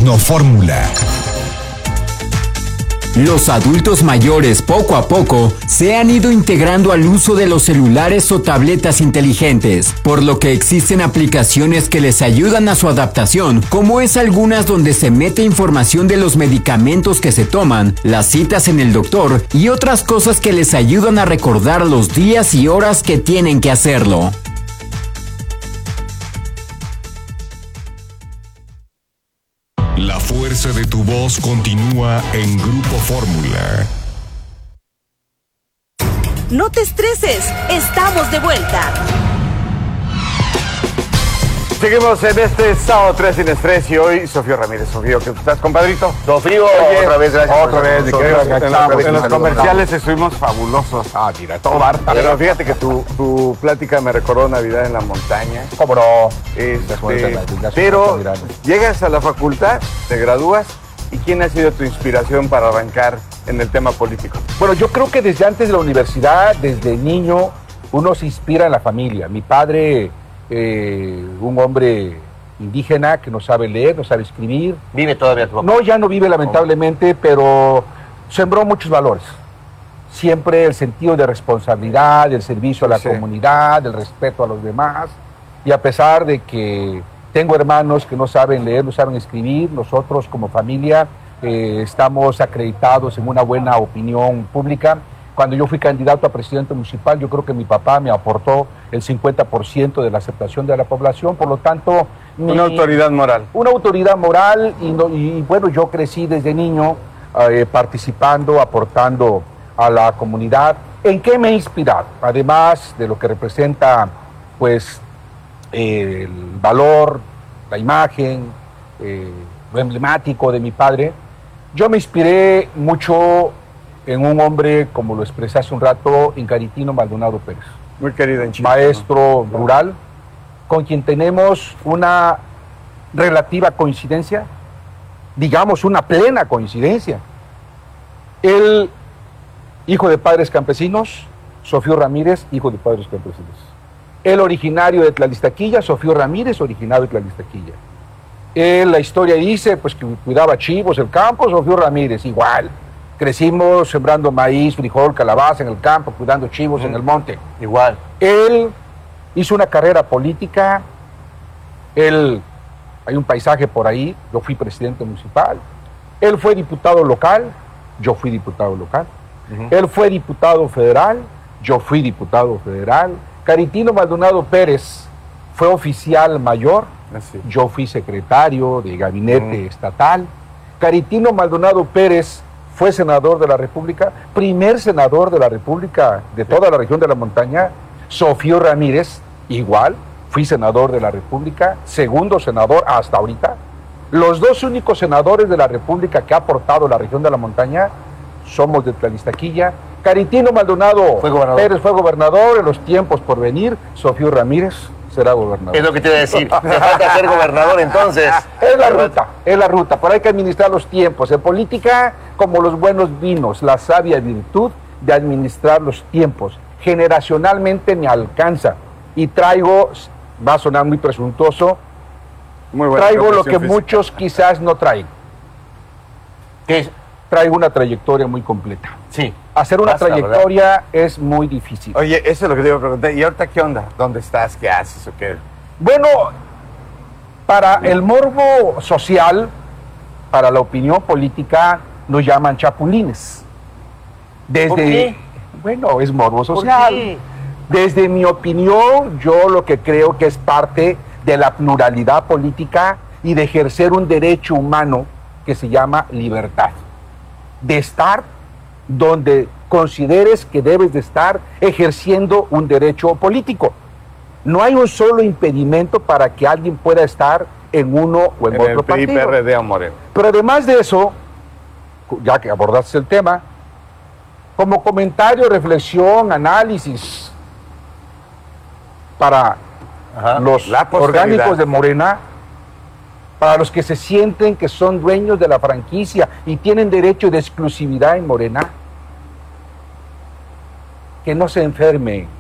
Tecnofórmula. Los adultos mayores poco a poco se han ido integrando al uso de los celulares o tabletas inteligentes, por lo que existen aplicaciones que les ayudan a su adaptación, como es algunas donde se mete información de los medicamentos que se toman, las citas en el doctor y otras cosas que les ayudan a recordar los días y horas que tienen que hacerlo. La fuerza de tu voz continúa en Grupo Fórmula. No te estreses, estamos de vuelta. Seguimos en este sábado 3 sin estrés y hoy Sofío Ramírez. Sofío, ¿qué estás, compadrito? Sofío, Oye, otra vez, gracias. Otra vez, Sofío, en los comerciales estuvimos fabulosos. Ah, mira, todo Barta. Pero fíjate que tu plática me recordó Navidad en la montaña. ¿Cómo no? Pero llegas a la facultad, te gradúas, ¿y quién ha sido tu inspiración para arrancar en el tema político? Bueno, yo creo que desde antes de la universidad, desde niño, uno se inspira en la familia. Mi padre, un hombre indígena que no sabe leer, no sabe escribir. ¿Vive todavía tu papá? No, ya no vive lamentablemente, pero sembró muchos valores. Siempre el sentido de responsabilidad, el servicio a la comunidad, el respeto a los demás. Y a pesar de que tengo hermanos que no saben leer, no saben escribir, nosotros como familia estamos acreditados en una buena opinión pública. Cuando yo fui candidato a presidente municipal, yo creo que mi papá me aportó el 50% de la aceptación de la población, por lo tanto... Una autoridad moral. Una autoridad moral y bueno, yo crecí desde niño participando, aportando a la comunidad. ¿En qué me he inspirado? Además de lo que representa, pues, el valor, la imagen, lo emblemático de mi padre, yo me inspiré mucho en un hombre, como lo expresé hace un rato, en Caritino Maldonado Pérez. Muy querido en Chile. Maestro rural, con quien tenemos una relativa coincidencia, digamos una plena coincidencia. Él, hijo de padres campesinos, Sofío Ramírez, hijo de padres campesinos. Él originario de Tlalistaquilla, Sofío Ramírez, originario de Tlalistaquilla. Él, la historia dice, pues que cuidaba chivos, el campo, Sofío Ramírez, igual. Crecimos sembrando maíz, frijol, calabaza en el campo, cuidando chivos en el monte. Igual. Él hizo una carrera política, hay un paisaje por ahí, yo fui presidente municipal. Él fue diputado local, yo fui diputado local. Él fue diputado federal, yo fui diputado federal. Caritino Maldonado Pérez fue oficial mayor, yo fui secretario de gabinete estatal. Caritino Maldonado Pérez fue senador de la República, primer senador de la República de toda la región de la montaña. Sofío Ramírez, igual, fui senador de la República, segundo senador hasta ahorita. Los dos únicos senadores de la República que ha aportado la región de la montaña somos de Tlalistaquilla. Caritino Maldonado Pérez fue gobernador en los tiempos por venir. Sofío Ramírez será gobernador. Es lo que te iba a decir. Te falta ser gobernador entonces. Es la ruta, pero hay que administrar los tiempos. En política, como los buenos vinos, la sabia virtud de administrar los tiempos. Generacionalmente me alcanza. Y traigo, va a sonar muy presuntuoso, traigo lo que muchos quizás no traen. ¿Qué es? Traigo una trayectoria muy completa. Sí. Hacer una trayectoria es muy difícil. Oye, eso es lo que te iba a preguntar. ¿Y ahorita qué onda? ¿Dónde estás? ¿Qué haces o qué? Bueno, para el morbo social, para la opinión política, nos llaman chapulines. ¿Por qué? Bueno, es morbo social. Desde mi opinión, yo lo que creo que es parte de la pluralidad política y de ejercer un derecho humano que se llama libertad. De estar donde consideres que debes de estar ejerciendo un derecho político. No hay un solo impedimento para que alguien pueda estar en uno o en otro partido. PRD o Moreno. Pero además de eso, ya que abordaste el tema, como comentario, reflexión, análisis para los orgánicos de Morena, para los que se sienten que son dueños de la franquicia y tienen derecho de exclusividad en Morena, que no se enfermen,